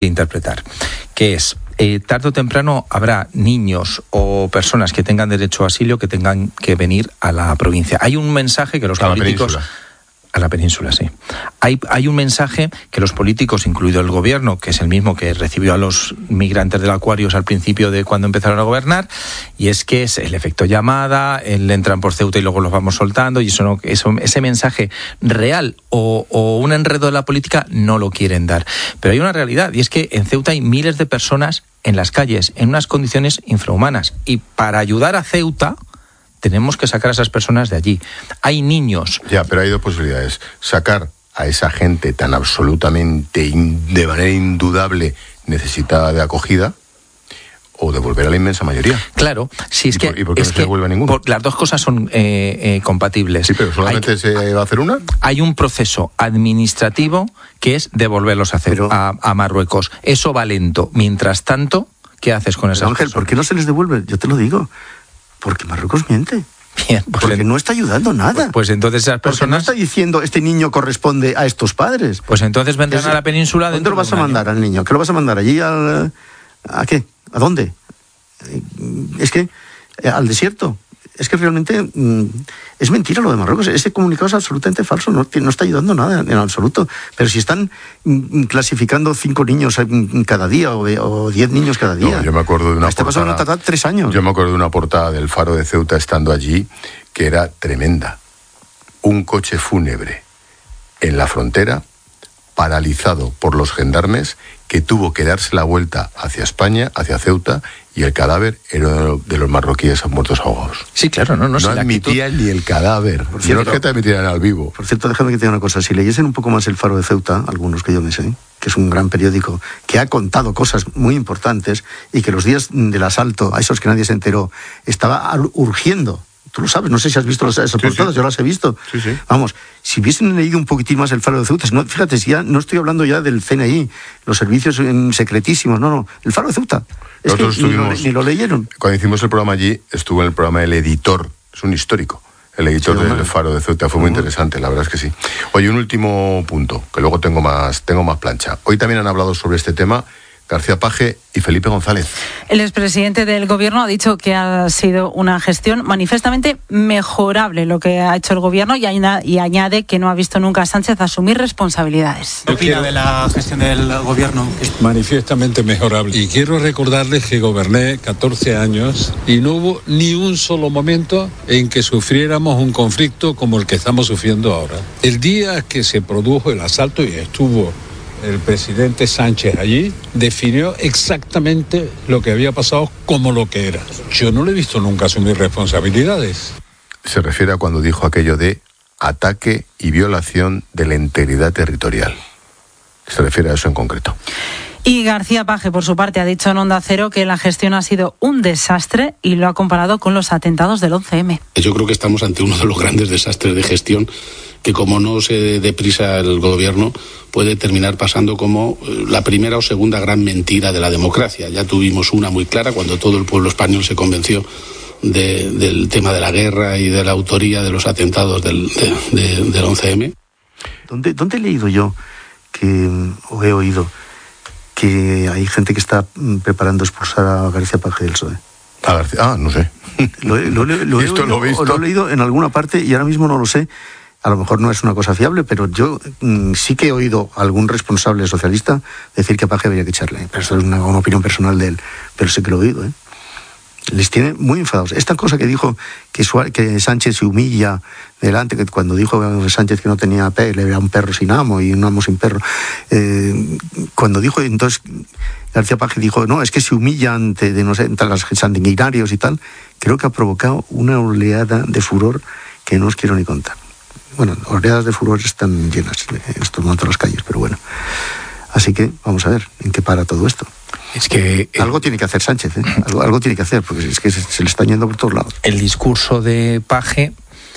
interpretar, que es tarde o temprano habrá niños o personas que tengan derecho a asilo que tengan que venir a la provincia. Hay un mensaje que los políticos... A la península, sí. Hay un mensaje que los políticos, incluido el gobierno, que es el mismo que recibió a los migrantes del Aquarius al principio de cuando empezaron a gobernar, y es que es el efecto llamada, entran por Ceuta y luego los vamos soltando, y ese mensaje real o un enredo de la política no lo quieren dar. Pero hay una realidad, y es que en Ceuta hay miles de personas en las calles, en unas condiciones infrahumanas, y para ayudar a Ceuta tenemos que sacar a esas personas de allí. Hay niños. Ya, pero hay dos posibilidades. Sacar a esa gente tan absolutamente, de manera indudable, necesitada de acogida, o devolver a la inmensa mayoría. Claro, si es que... ¿Y por qué no se devuelve ninguno? Las dos cosas son compatibles. Sí, pero solamente se va a hacer una. Hay un proceso administrativo que es devolverlos a Marruecos. Eso va lento. Mientras tanto, ¿qué haces con esas Ángel, personas? ¿por qué no se les devuelve? Yo te lo digo. Porque Marruecos miente. Bien, porque no está ayudando nada. Pues entonces esas personas... Porque no está diciendo este niño corresponde a estos padres. Pues entonces vendrán a la península... ¿Dónde lo vas a mandar al niño? ¿Qué lo vas a mandar? ¿Allí ¿A qué? ¿A dónde? Es que... ¿Al desierto? Es que realmente es mentira lo de Marruecos. Ese comunicado es absolutamente falso, no está ayudando nada en absoluto. Pero si están clasificando 5 niños cada día o 10 niños cada día. No, yo me acuerdo de una portada. Van a tardar 3 años. Yo me acuerdo de una portada del Faro de Ceuta estando allí que era tremenda. Un coche fúnebre en la frontera, paralizado por los gendarmes, que tuvo que darse la vuelta hacia España, hacia Ceuta, y el cadáver era de los marroquíes muertos ahogados. Sí, claro, no admitían ni el cadáver. Por cierto, no es que te admitieran al vivo. Por cierto, déjame que te diga una cosa. Si leyesen un poco más el Faro de Ceuta, algunos que yo me sé, que es un gran periódico que ha contado cosas muy importantes y que los días del asalto, a esos que nadie se enteró, estaba urgiendo. Tú lo sabes, no sé si has visto esas portadas, yo las he visto. Sí. Vamos, si hubiesen leído un poquitín más el Faro de Ceuta, fíjate, si ya no estoy hablando ya del CNI, los servicios secretísimos, no, el Faro de Ceuta. Es que ni lo leyeron. Cuando hicimos el programa allí, estuvo en el programa el editor, es un histórico, el editor del Faro de Ceuta, fue muy interesante, la verdad es que sí. Oye, un último punto, que luego tengo más plancha. Hoy también han hablado sobre este tema García Page y Felipe González. El expresidente del Gobierno ha dicho que ha sido una gestión manifiestamente mejorable lo que ha hecho el Gobierno y añade que no ha visto nunca a Sánchez asumir responsabilidades. ¿Qué opina de la gestión del Gobierno? Manifiestamente mejorable. Y quiero recordarles que goberné 14 años y no hubo ni un solo momento en que sufriéramos un conflicto como el que estamos sufriendo ahora. El día que se produjo el asalto y estuvo el presidente Sánchez allí, definió exactamente lo que había pasado como lo que era. Yo no le he visto nunca asumir responsabilidades. Se refiere a cuando dijo aquello de ataque y violación de la integridad territorial. Se refiere a eso en concreto. Y García Page, por su parte, ha dicho en Onda Cero que la gestión ha sido un desastre y lo ha comparado con los atentados del 11M. Yo creo que estamos ante uno de los grandes desastres de gestión que, como no se dé prisa el gobierno, puede terminar pasando como la primera o segunda gran mentira de la democracia. Ya tuvimos una muy clara cuando todo el pueblo español se convenció del tema de la guerra y de la autoría de los atentados del 11M. ¿Dónde he leído yo o he oído que hay gente que está preparando expulsar a García Page del PSOE? No sé. Lo he leído en alguna parte y ahora mismo no lo sé. A lo mejor no es una cosa fiable, pero yo sí que he oído a algún responsable socialista decir que a Page habría que echarle. Pero eso es una opinión personal de él. Pero sí que lo he oído, ¿eh? Les tiene muy enfadados. Esta cosa que dijo que Sánchez se humilla delante, que cuando dijo Sánchez que no tenía perro, era un perro sin amo y un amo sin perro. Cuando dijo, entonces García Page dijo, no, es que se humilla ante los sanguinarios y tal. Creo que ha provocado una oleada de furor que no os quiero ni contar. Bueno, oleadas de furor están llenas en estos momentos las calles, pero bueno. Así que vamos a ver en qué para todo esto. Es que algo tiene que hacer Sánchez, ¿eh? Algo tiene que hacer, porque es que se le están yendo por todos lados. El discurso de Page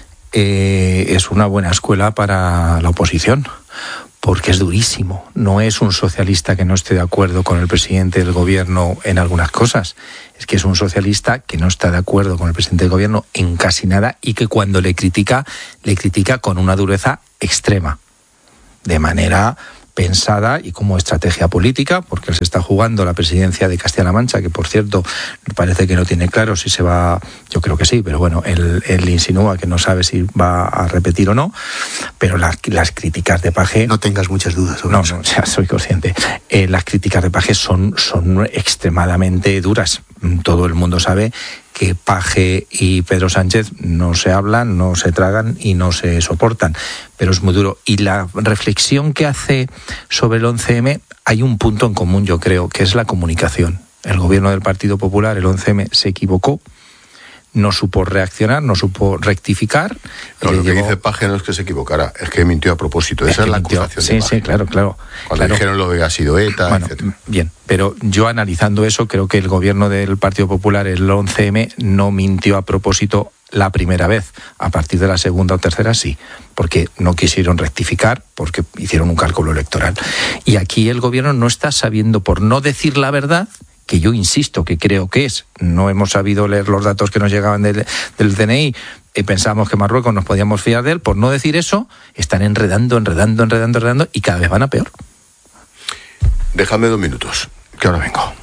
es una buena escuela para la oposición, porque es durísimo. No es un socialista que no esté de acuerdo con el presidente del gobierno en algunas cosas. Es que es un socialista que no está de acuerdo con el presidente del gobierno en casi nada y que cuando le critica con una dureza extrema. De manera pensada y como estrategia política, porque él se está jugando la presidencia de Castilla-La Mancha, que por cierto parece que no tiene claro si se va, yo creo que sí, pero bueno, él insinúa que no sabe si va a repetir o no, pero las críticas de Page... No tengas muchas dudas sobre eso. No, ya soy consciente. Las críticas de Page son extremadamente duras. Todo el mundo sabe que Page y Pedro Sánchez no se hablan, no se tragan y no se soportan, pero es muy duro. Y la reflexión que hace sobre el 11M, hay un punto en común, yo creo, que es la comunicación. El gobierno del Partido Popular, el 11M, se equivocó, no supo reaccionar, no supo rectificar. No, lo que dice Page no es que se equivocara, es que mintió a propósito. Esa es la acusación de Page. Sí, claro. Cuando dijeron lo de ha sido ETA, bueno, etc. Bien, pero yo analizando eso, creo que el gobierno del Partido Popular, el 11M, no mintió a propósito la primera vez. A partir de la segunda o tercera sí, porque no quisieron rectificar, porque hicieron un cálculo electoral. Y aquí el gobierno no está sabiendo, por no decir la verdad, que yo insisto que creo que no hemos sabido leer los datos que nos llegaban del DNI, pensamos que Marruecos nos podíamos fiar de él, por no decir eso, están enredando y cada vez van a peor. Déjame 2 minutos, que ahora vengo.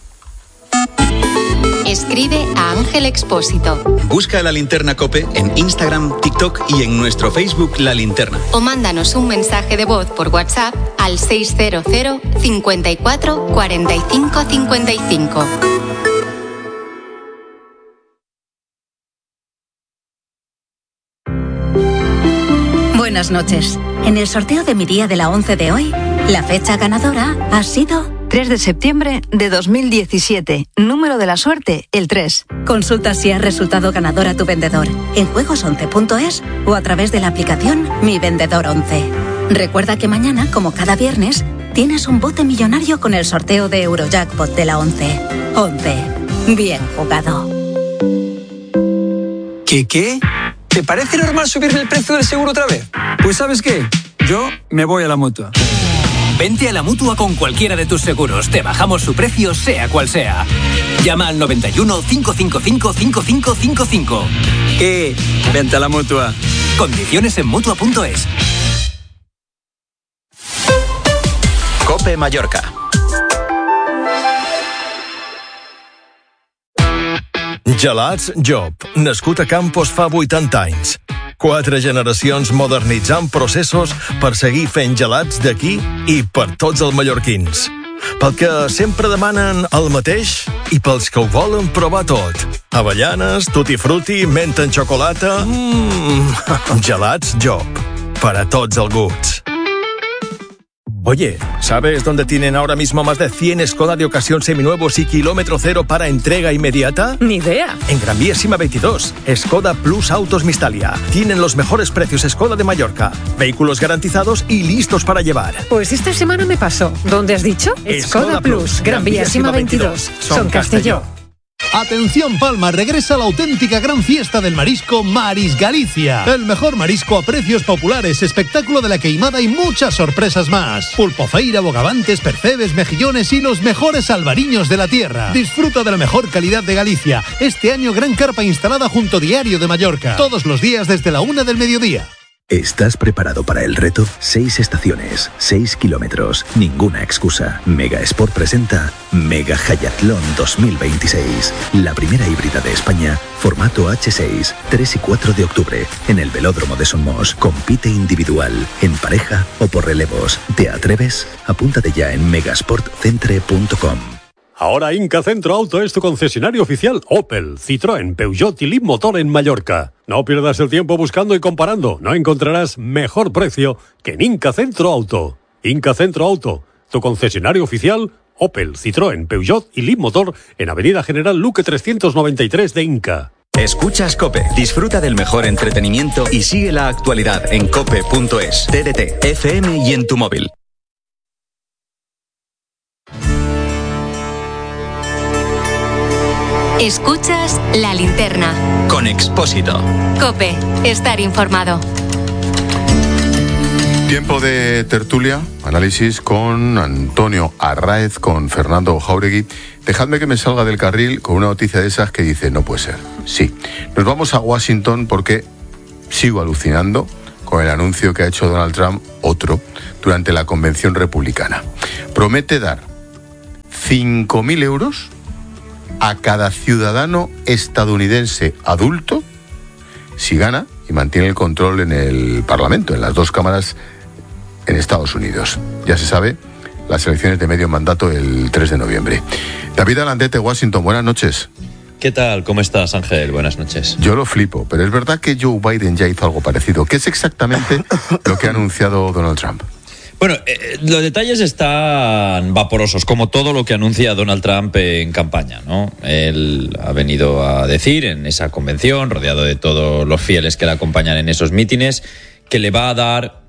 Escribe a Ángel Expósito. Busca La Linterna COPE en Instagram, TikTok y en nuestro Facebook La Linterna. O mándanos un mensaje de voz por WhatsApp al 600 54 45 55. Buenas noches. En el sorteo de mi día de la 11 de hoy, la fecha ganadora ha sido 3 de septiembre de 2017. Número de la suerte, el 3. Consulta si has resultado ganador a tu vendedor en juegos11.es o a través de la aplicación Mi Vendedor 11. Recuerda que mañana, como cada viernes, tienes un bote millonario con el sorteo de Eurojackpot de la 11. 11. Bien jugado. ¿Qué? ¿Te parece normal subirme el precio del seguro otra vez? Pues ¿sabes qué? Yo me voy a la Mutua. Vente a la Mutua con cualquiera de tus seguros. Te bajamos su precio, sea cual sea. Llama al 91 555 5555. ¿Qué? Vente a la Mutua. Condiciones en Mutua.es. COPE Mallorca. Gelats Job, nascut a Campos fa 80 anys. 4 generacions modernitzant processos per seguir fent gelats d'aquí i per tots els mallorquins. Pel que sempre demanen el mateix i pels que ho volen provar tot. Avellanes, tutti frutti, menta en xocolata... Gelats Job, per a tots els gusts. Oye, ¿sabes dónde tienen ahora mismo más de 100 Skoda de ocasión seminuevos y kilómetro cero para entrega inmediata? Ni idea. En Gran Vía Sima 22, Skoda Plus Autos Mistalia. Tienen los mejores precios Skoda de Mallorca. Vehículos garantizados y listos para llevar. Pues esta semana me pasó. ¿Dónde has dicho? Skoda Plus, Gran Vía Sima 22. Son Castelló. Atención Palma, regresa la auténtica gran fiesta del marisco Maris Galicia. El mejor marisco a precios populares, espectáculo de la queimada y muchas sorpresas más. Pulpofeira, bogavantes, percebes, mejillones y los mejores albariños de la tierra. Disfruta de la mejor calidad de Galicia. Este año gran carpa instalada junto Diario de Mallorca. Todos los días desde la 1 del mediodía. ¿Estás preparado para el reto? 6 estaciones, 6 kilómetros, ninguna excusa. Mega Sport presenta Mega Hayatlón 2026. La primera híbrida de España, formato H6, 3 y 4 de octubre, en el Velódromo de Somos. Compite individual, en pareja o por relevos. ¿Te atreves? Apúntate ya en megasportcentre.com. Ahora Inca Centro Auto es tu concesionario oficial Opel, Citroën, Peugeot y Leapmotor en Mallorca. No pierdas el tiempo buscando y comparando. No encontrarás mejor precio que en Inca Centro Auto. Inca Centro Auto, tu concesionario oficial Opel, Citroën, Peugeot y Leapmotor en Avenida General Luque 393 de Inca. Escuchas COPE, disfruta del mejor entretenimiento y sigue la actualidad en cope.es, TDT, FM y en tu móvil. Escuchas La Linterna. Con Expósito. COPE, estar informado. Tiempo de tertulia, análisis con Antonio Arráez, con Fernando Jáuregui. Dejadme que me salga del carril con una noticia de esas que dice, no puede ser. Sí, nos vamos a Washington porque sigo alucinando con el anuncio que ha hecho Donald Trump, otro, durante la convención republicana. Promete dar 5.000 euros a cada ciudadano estadounidense adulto si gana y mantiene el control en el Parlamento, en las dos cámaras en Estados Unidos. Ya se sabe, las elecciones de medio mandato el 3 de noviembre. David Alandete, Washington, buenas noches. ¿Qué tal? ¿Cómo estás, Ángel? Buenas noches. Yo lo flipo, pero es verdad que Joe Biden ya hizo algo parecido. ¿Qué es exactamente lo que ha anunciado Donald Trump? Bueno, los detalles están vaporosos, como todo lo que anuncia Donald Trump en campaña, ¿no? Él ha venido a decir en esa convención, rodeado de todos los fieles que le acompañan en esos mítines, que le va a dar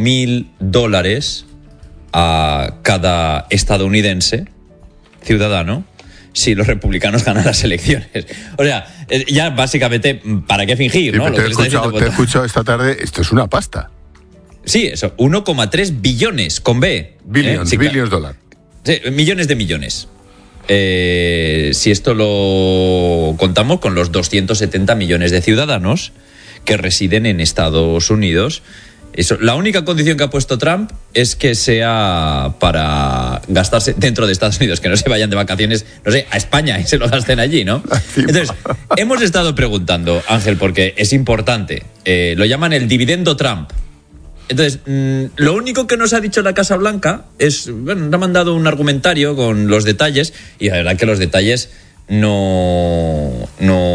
$5.000 a cada estadounidense, ciudadano, si los republicanos ganan las elecciones. O sea, ya básicamente, ¿para qué fingir? Sí, ¿no? Te he escuchado esta tarde, esto es una pasta. Sí, eso, 1,3 billones, con B. Billions, sí, billions dólares. Sí, millones de millones. Si esto lo contamos con los 270 millones de ciudadanos que residen en Estados Unidos. Eso, la única condición que ha puesto Trump es que sea para gastarse dentro de Estados Unidos, que no se vayan de vacaciones, no sé, a España y se lo gasten allí, ¿no? Entonces, hemos estado preguntando, Ángel, porque es importante, lo llaman el dividendo Trump. Entonces, lo único que nos ha dicho la Casa Blanca es, bueno, nos ha mandado un argumentario con los detalles, y la verdad que los detalles no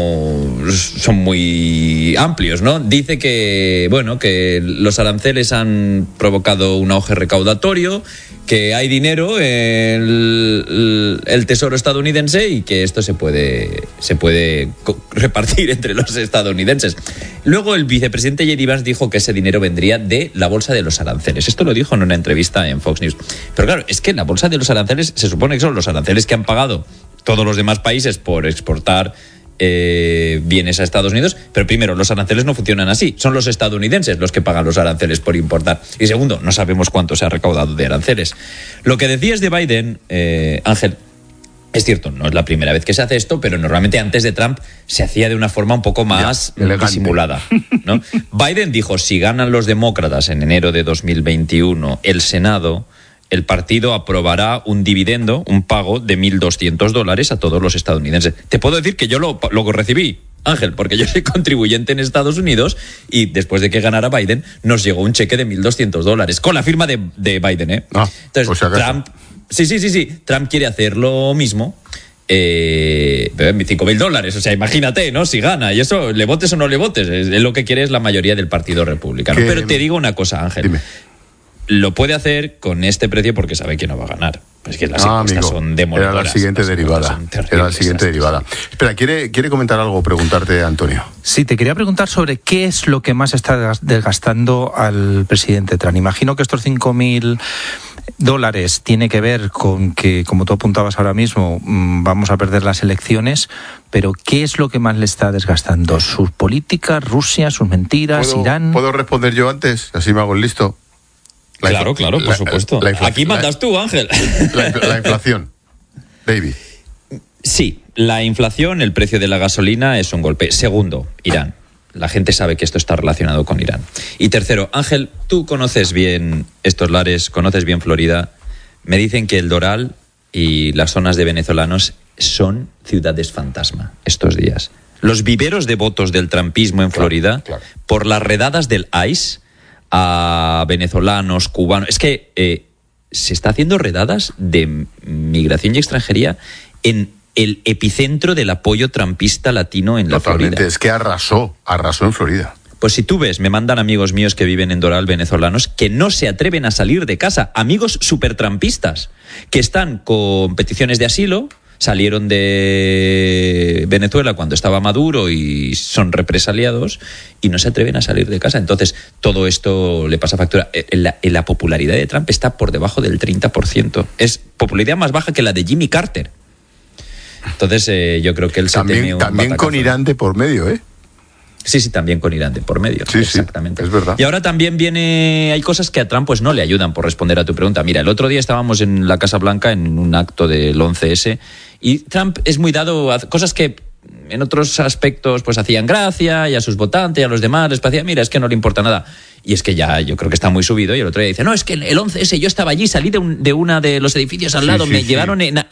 son muy amplios, ¿no? Dice que, bueno, que los aranceles han provocado un auge recaudatorio, que hay dinero en el tesoro estadounidense y que esto se puede repartir entre los estadounidenses. Luego el vicepresidente J.D. Vance dijo que ese dinero vendría de la bolsa de los aranceles. Esto lo dijo en una entrevista en Fox News. Pero claro, es que la bolsa de los aranceles se supone que son los aranceles que han pagado todos los demás países por exportar bienes a Estados Unidos, pero primero, los aranceles no funcionan así, son los estadounidenses los que pagan los aranceles por importar, y segundo, no sabemos cuánto se ha recaudado de aranceles. Lo que decías de Biden, Ángel, es cierto, no es la primera vez que se hace esto, pero normalmente antes de Trump se hacía de una forma un poco más disimulada, ¿no? Biden dijo, si ganan los demócratas en enero de 2021 el Senado, el partido aprobará un dividendo, un pago de $1.200 a todos los estadounidenses. Te puedo decir que yo lo recibí, Ángel, porque yo soy contribuyente en Estados Unidos y después de que ganara Biden nos llegó un cheque de $1.200 con la firma de Biden, ¿eh? Entonces, Trump, sí, Trump quiere hacer lo mismo. $5.000, o sea, imagínate, ¿no? Si gana, y eso, le votes o no le votes, es lo que quiere es la mayoría del Partido Republicano. Pero te digo una cosa, Ángel. Dime. Lo puede hacer con este precio porque sabe que no va a ganar. Pues que las encuestas son demoledoras. Era la siguiente derivada. Espera, ¿quiere comentar algo o preguntarte, Antonio? Sí, te quería preguntar sobre qué es lo que más está desgastando al presidente Trump. Imagino que estos $5.000 tiene que ver con que, como tú apuntabas ahora mismo, vamos a perder las elecciones, pero ¿qué es lo que más le está desgastando? ¿Sus políticas, Rusia, sus mentiras, Irán? ¿Puedo responder yo antes? Así me hago el listo. Claro, por supuesto. Aquí mandas tú, Ángel. La inflación, David. Sí, la inflación, el precio de la gasolina es un golpe. Segundo, Irán. La gente sabe que esto está relacionado con Irán. Y tercero, Ángel, tú conoces bien estos lares, conoces bien Florida. Me dicen que el Doral y las zonas de venezolanos son ciudades fantasma estos días. Los viveros de votos del trumpismo en Florida, por las redadas del ICE a venezolanos, cubanos. Es que se está haciendo redadas de migración y extranjería en el epicentro del apoyo trumpista latino en la Florida. Es que arrasó en Florida. Pues si tú ves, me mandan amigos míos que viven en Doral, venezolanos, que no se atreven a salir de casa, amigos súper trumpistas, que están con peticiones de asilo, salieron de Venezuela cuando estaba Maduro y son represaliados y no se atreven a salir de casa. Entonces, todo esto le pasa factura. La popularidad de Trump está por debajo del 30%. Es popularidad más baja que la de Jimmy Carter. Entonces, yo creo que él también con Irán de por medio, ¿eh? Sí, también con Irán de por medio. Sí, exactamente. Es verdad. Y ahora también hay cosas que a Trump pues no le ayudan, por responder a tu pregunta. Mira, el otro día estábamos en la Casa Blanca en un acto del 11S y Trump es muy dado a cosas que en otros aspectos pues hacían gracia y a sus votantes y a los demás les parecía, mira, es que no le importa nada. Y es que ya yo creo que está muy subido, y el otro día dice, no, es que el 11S yo estaba allí, salí de uno de los edificios al lado, me llevaron en